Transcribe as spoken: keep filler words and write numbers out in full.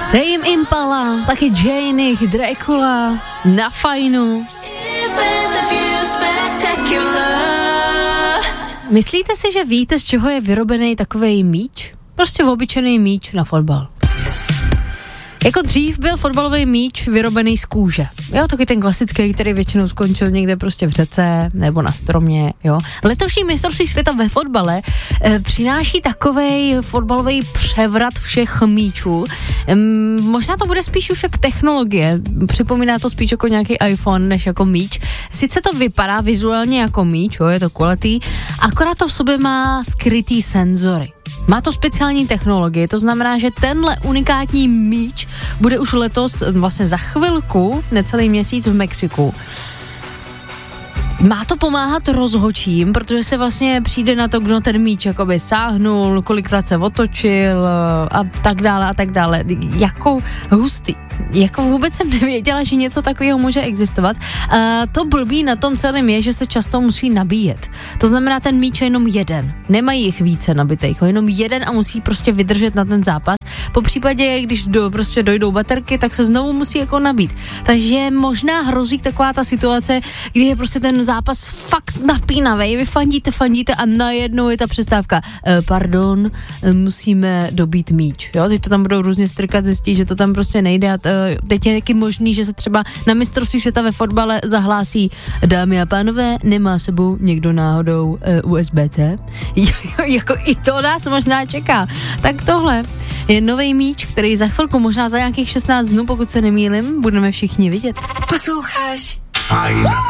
Tame Impala, taky Janie, Dracula, na fajnu. Myslíte si, že víte, z čeho je vyrobený takovej míč? Prostě obyčejný míč na fotbal. Jako dřív byl fotbalový míč vyrobený z kůže. Jo, taky ten klasický, který většinou skončil někde prostě v řece nebo na stromě, jo. Letošní mistrovství světa ve fotbale e, přináší takovej fotbalový převrat všech míčů. E, možná to bude spíš už jak technologie. Připomíná to spíš jako nějaký iPhone, než jako míč. Sice to vypadá vizuálně jako míč, jo, je to kulatý, akorát to v sobě má skrytý senzory. Má to speciální technologie, to znamená, že tenhle unikátní míč bude už letos, vlastně za chvilku, necelý měsíc v Mexiku. Má to pomáhat rozhodčím, protože se vlastně přijde na to, kdo ten míč jakoby sáhnul, kolikrát se otočil a tak dále a tak dále. Jako hustý. Jako vůbec jsem nevěděla, že něco takového může existovat. A to blbý na tom celém je, že se často musí nabíjet. To znamená, ten míč je jenom jeden. Nemají jich více nabitejch, jenom jeden a musí prostě vydržet na ten zápas. Po případě, když do, prostě dojdou baterky, tak se znovu musí jako nabít. Takže možná hrozí taková ta situace, kdy je prostě ten zápas fakt napínavý. Vy fandíte, fandíte a najednou je ta přestávka. E, pardon, musíme dobít míč. Jo, teď to tam budou různě strkat, zjistí, že to tam prostě nejde a teď je taky možný, že se třeba na mistrovství světa ve fotbale zahlásí: dámy a pánové, nemá sebou někdo náhodou uh, U S B C? Jako i to nás možná čeká. Tak tohle je nový míč, který za chvilku, možná za nějakých šestnáct dnů, pokud se nemýlim, budeme všichni vidět. Posloucháš? Fajn.